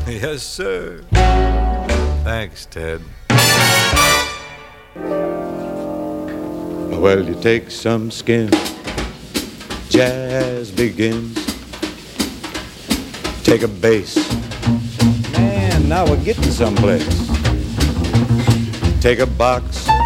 Yes, sir. Thanks, Ted. Well, you take some skin, jazz begins. Take a bass, man, now we're getting someplace. Take a box,